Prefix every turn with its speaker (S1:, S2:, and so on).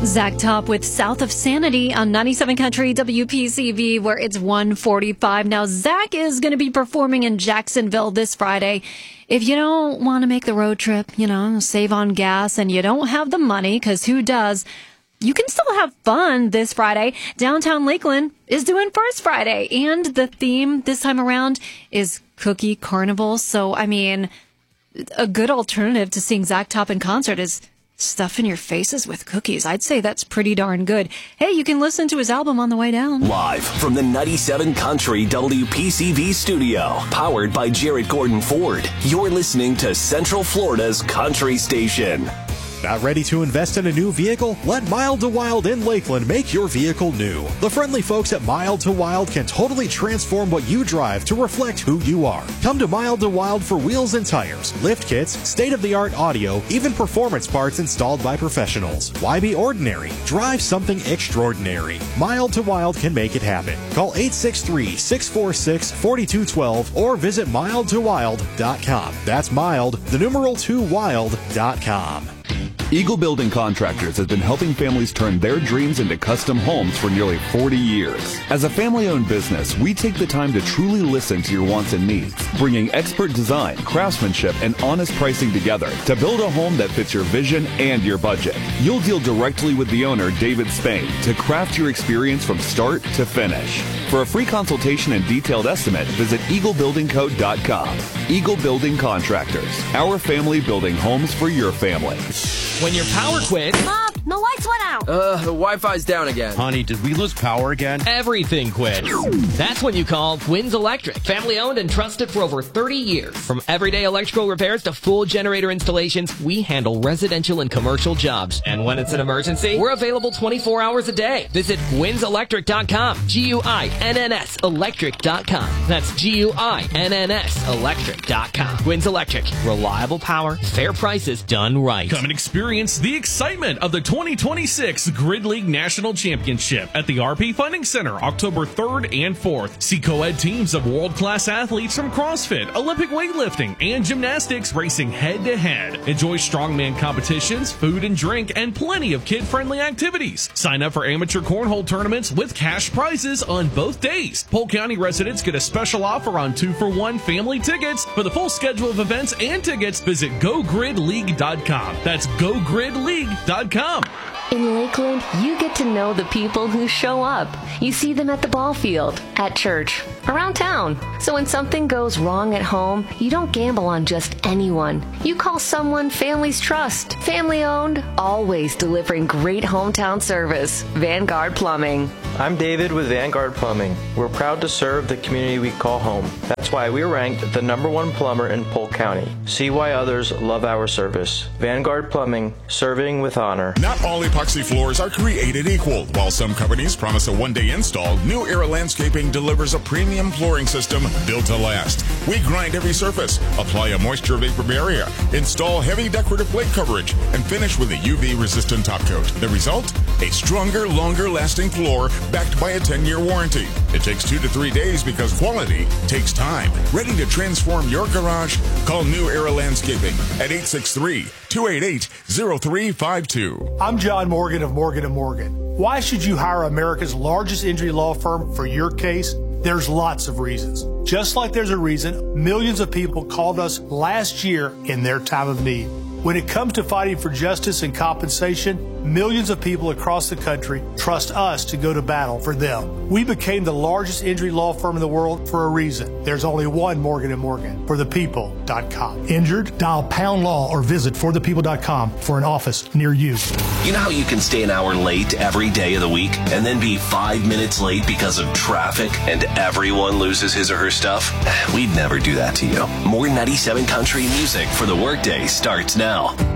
S1: Zach Top with South of Sanity on 97 Country WPCV, where it's 1:45. Now, Zach is going to be performing in Jacksonville this Friday. If you don't want to make the road trip, save on gas, and you don't have the money, because who does, you can still have fun this Friday. Downtown Lakeland is doing First Friday, and the theme this time around is Cookie Carnival. So, a good alternative to seeing Zach Top in concert is stuffing your faces with cookies. I'd say that's pretty darn good. Hey, you can listen to his album on the way down.
S2: Live from the 97 Country WPCV studio, powered by Jared Gordon Ford. You're listening to Central Florida's country station.
S3: Not ready to invest in a new vehicle? Let Mild to Wild in Lakeland make your vehicle new. The friendly folks at Mild to Wild can totally transform what you drive to reflect who you are. Come to Mild to Wild for wheels and tires, lift kits, state-of-the-art audio, even performance parts installed by professionals. Why be ordinary? Drive something extraordinary. Mild to Wild can make it happen. Call 863-646-4212 or visit mildtowild.com. That's mild, the numeral 2 wild.com.
S4: Eagle Building Contractors has been helping families turn their dreams into custom homes for nearly 40 years. As a family-owned business, we take the time to truly listen to your wants and needs, bringing expert design, craftsmanship, and honest pricing together to build a home that fits your vision and your budget. You'll deal directly with the owner, David Spain, to craft your experience from start to finish. For a free consultation and detailed estimate, visit EagleBuildingCo.com. Eagle Building Contractors, our family building homes for your family.
S5: When your power quits...
S6: Mom, the lights went out.
S7: The Wi-Fi's down again.
S8: Honey, did we lose power again?
S5: Everything quits. That's when you call Quinn's Electric. Family owned and trusted for over 30 years. From everyday electrical repairs to full generator installations, we handle residential and commercial jobs. And when it's an emergency, we're available 24 hours a day. Visit Guinn'sElectric.com. GUINNS Electric.com. That's GUINNS Electric.com. Quinn's Electric. Reliable power, fair prices, done right.
S9: Come and experience the excitement of the 2026 Grid League National Championship at the RP Funding Center, October 3rd and 4th. See co-ed teams of world-class athletes from CrossFit, Olympic weightlifting, and gymnastics racing head-to-head. Enjoy strongman competitions, food and drink, and plenty of kid-friendly activities. Sign up for amateur cornhole tournaments with cash prizes on both days. Polk County residents get a special offer on 2-for-1 family tickets. For the full schedule of events and tickets, visit GoGridLeague.com. That's GoGridLeague.com.
S10: In Lakeland, you get to know the people who show up. You see them at the ball field, at church, around town. So when something goes wrong at home, you don't gamble on just anyone. You call someone families trust. Family owned, always delivering great hometown service. Vanguard Plumbing.
S11: I'm David with Vanguard Plumbing. We're proud to serve the community we call home. That's why we're ranked the #1 plumber in Polk County. See why others love our service. Vanguard Plumbing, serving with honor.
S12: Not all epoxy floors are created equal. While some companies promise a one-day install, New Era Landscaping delivers a premium flooring system built to last. We grind every surface, apply a moisture vapor barrier, install heavy decorative plate coverage, and finish with a UV-resistant top coat. The result? A stronger, longer-lasting floor backed by a 10-year warranty. It takes 2 to 3 days because quality takes time. Ready to transform your garage? Call New Era Landscaping at 863-288-0352.
S13: I'm John Morgan of Morgan & Morgan. Why should you hire America's largest injury law firm for your case? There's lots of reasons. Just like there's a reason millions of people called us last year in their time of need. When it comes to fighting for justice and compensation, millions of people across the country trust us to go to battle for them. We became the largest injury law firm in the world for a reason. There's only one Morgan & Morgan, forthepeople.com. Injured? Dial #law or visit forthepeople.com for an office near you.
S2: You know how you can stay an hour late every day of the week and then be 5 minutes late because of traffic and everyone loses his or her stuff? We'd never do that to you. More 97 Country music for the workday starts now.